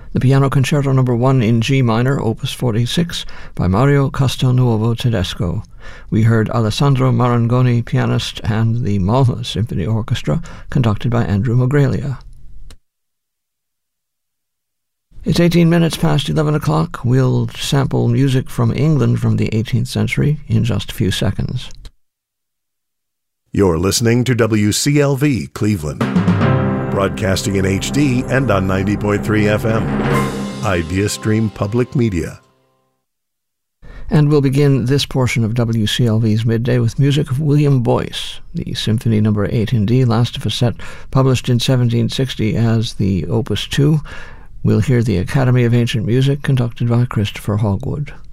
the Piano Concerto No. 1 in G minor, Opus 46, by Mario Castelnuovo Tedesco. We heard Alessandro Marangoni, pianist, and the Malmö Symphony Orchestra, conducted by Andrew Magralia. It's 18 minutes past 11 o'clock. We'll sample music from England from the 18th century in just a few seconds. You're listening to WCLV Cleveland, broadcasting in HD and on 90.3 FM. IdeaStream Public Media. And we'll begin this portion of WCLV's Midday with music of William Boyce, the Symphony No. 8 in D, last of a set published in 1760 as the Opus 2. We'll hear the Academy of Ancient Music, conducted by Christopher Hogwood.